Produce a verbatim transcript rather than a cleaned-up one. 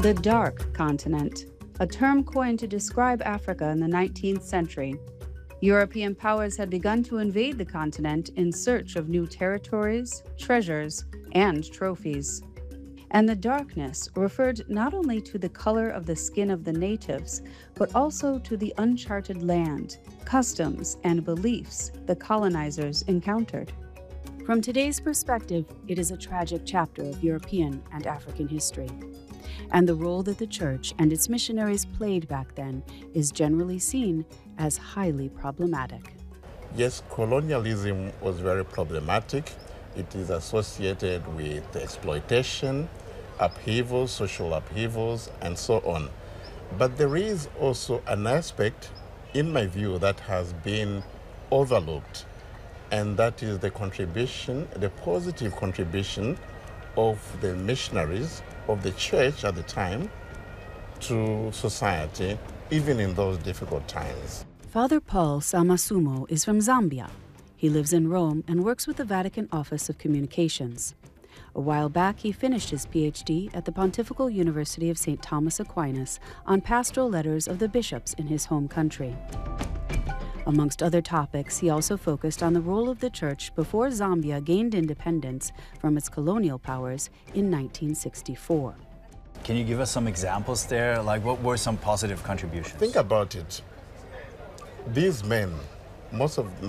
The Dark Continent, a term coined to describe Africa in the nineteenth century. European powers had begun to invade the continent in search of new territories, treasures, and trophies. And the darkness referred not only to the color of the skin of the natives, but also to the uncharted land, customs, and beliefs the colonizers encountered. From today's perspective, it is a tragic chapter of European and African history. And the role that the church and its missionaries played back then is generally seen as highly problematic. Yes, colonialism was very problematic. It is associated with exploitation, upheavals, social upheavals, and so on. But there is also an aspect, in my view, that has been overlooked, and that is the contribution, the positive contribution of the missionaries of the church at the time to society, even in those difficult times. Father Paul Samasumo is from Zambia. He lives in Rome and works with the Vatican Office of Communications. A while back, he finished his P H D at the Pontifical University of Saint Thomas Aquinas on pastoral letters of the bishops in his home country. Amongst other topics, he also focused on the role of the church before Zambia gained independence from its colonial powers in nineteen sixty-four. Can you give us some examples there? Like, what were some positive contributions? Think about it. These men, most of